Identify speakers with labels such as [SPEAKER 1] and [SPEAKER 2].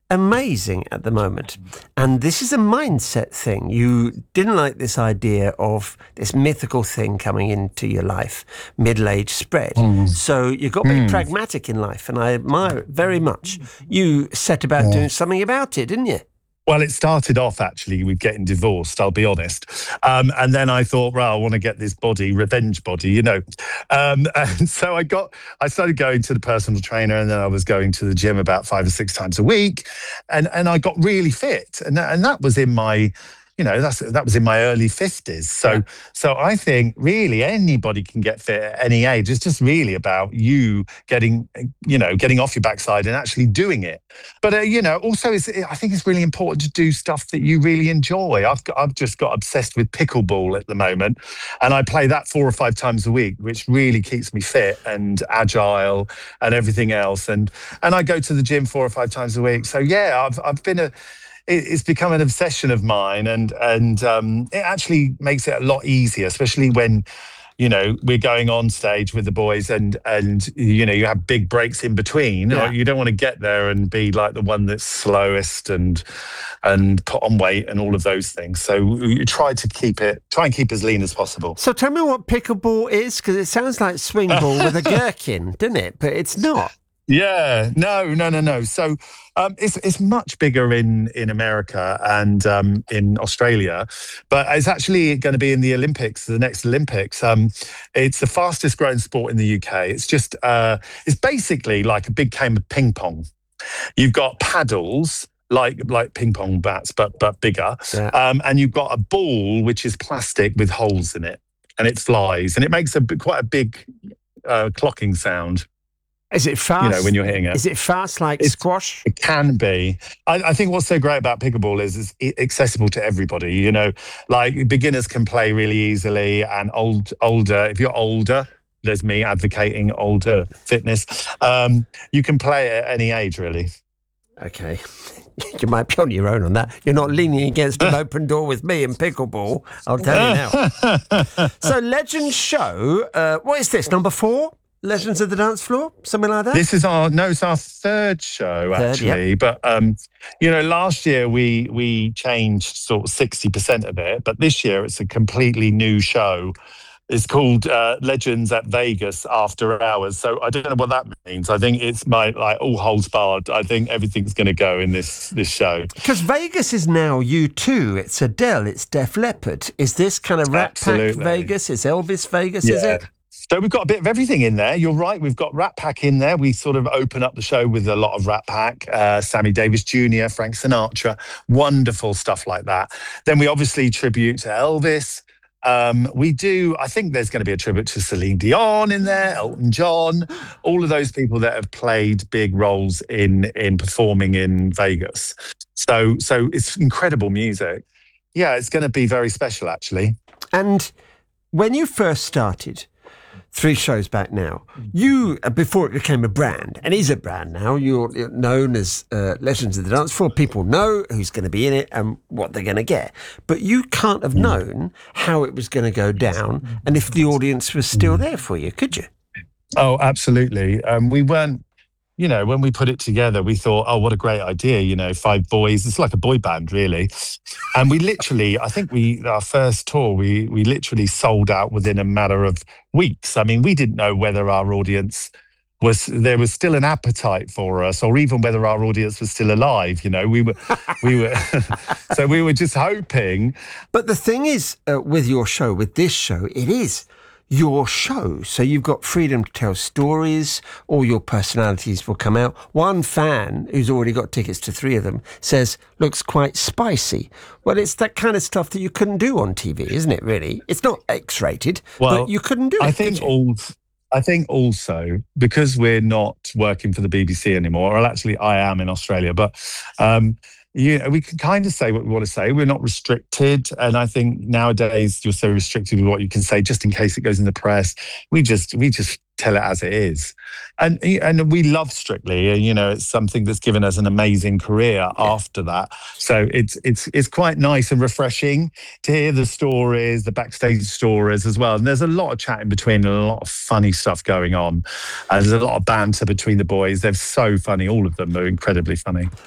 [SPEAKER 1] amazing at the moment. And this is a mindset thing. You didn't like this idea of this mythical thing coming into your life, middle-age spread. So you got to be pragmatic in life, and I admire it very much. You set about doing something about it, didn't you?
[SPEAKER 2] Well, it started off actually with getting divorced, I'll be honest. And then I thought, well, I want to get this body, revenge body, you know. And so I started going to the personal trainer, and then I was going to the gym about 5 or 6 times a week. And I got really fit. And that was in my, that was in my early 50s. So I think really anybody can get fit at any age. It's just really about you getting off your backside and actually doing it. But, also I think it's really important to do stuff that you really enjoy. I've just got obsessed with pickleball at the moment, and I play that 4 or 5 times a week, which really keeps me fit and agile and everything else. And I go to the gym 4 or 5 times a week. So yeah, it's become an obsession of mine, and it actually makes it a lot easier, especially when, we're going on stage with the boys and you have big breaks in between.
[SPEAKER 1] Yeah.
[SPEAKER 2] You don't want to get there and be like the one that's slowest and put on weight and all of those things. So you try and keep as lean as possible.
[SPEAKER 1] So tell me what pickleball is, because it sounds like swing ball with a gherkin, doesn't it? But it's not.
[SPEAKER 2] Yeah, no. So it's much bigger in America and in Australia, but it's actually going to be in the Olympics, the next Olympics. It's the fastest growing sport in the UK. It's just it's basically like a big game of ping pong. You've got paddles like ping pong bats, but bigger, and you've got a ball which is plastic with holes in it, and it flies, and it makes quite a big clocking sound.
[SPEAKER 1] Is it fast?
[SPEAKER 2] When you're hitting it.
[SPEAKER 1] Is it fast like squash?
[SPEAKER 2] It can be. I think what's so great about pickleball is it's accessible to everybody. Like beginners can play really easily, and older. If you're older, there's me advocating older fitness. You can play at any age, really.
[SPEAKER 1] Okay. You might be on your own on that. You're not leaning against an open door with me in pickleball, I'll tell you now. So Legends show, what is this, number 4? Legends of the Dance Floor? Something like that?
[SPEAKER 2] This is our 3rd show, actually. Yep. But, last year we changed sort of 60% of it. But this year it's a completely new show. It's called Legends at Vegas After Hours. So I don't know what that means. I think it's all holds barred. I think everything's going to go in this show.
[SPEAKER 1] Because Vegas is now U2. It's Adele. It's Def Leppard. Is this kind of Rat Pack Vegas? Is Elvis Vegas, is it?
[SPEAKER 2] So we've got a bit of everything in there. You're right. We've got Rat Pack in there. We sort of open up the show with a lot of Rat Pack, Sammy Davis Jr., Frank Sinatra, wonderful stuff like that. Then we obviously tribute to Elvis. I think there's going to be a tribute to Celine Dion in there, Elton John, all of those people that have played big roles in performing in Vegas. So it's incredible music. Yeah, it's going to be very special, actually.
[SPEAKER 1] And when you first started, 3 shows back now, you, before it became a brand, and is a brand now, you're known as Legends of the Dance Floor. People know who's going to be in it and what they're going to get. But you can't have known how it was going to go down and if the audience was still there for you, could you?
[SPEAKER 2] Oh, absolutely. We weren't, when we put it together, we thought, oh, what a great idea, 5 boys. It's like a boy band, really. And we literally, I think our first tour, we literally sold out within a matter of weeks. I mean, we didn't know whether our audience there was still an appetite for us, or even whether our audience was still alive. We were, so we were just hoping.
[SPEAKER 1] But the thing is, with your show, with this show, it is your show. So you've got freedom to tell stories, all your personalities will come out. One fan who's already got tickets to 3 of them says, looks quite spicy. Well, it's that kind of stuff that you couldn't do on TV, isn't it, really? It's not X-rated, but you couldn't do it.
[SPEAKER 2] I think also, because we're not working for the BBC anymore, or actually I am in Australia, but we can kind of say what we want to say. We're not restricted. And I think nowadays you're so restricted with what you can say, just in case it goes in the press. We just tell it as it is. And we love Strictly. It's something that's given us an amazing career after that. So it's quite nice and refreshing to hear the stories, the backstage stories as well. And there's a lot of chat in between and a lot of funny stuff going on. And there's a lot of banter between the boys. They're so funny. All of them are incredibly funny.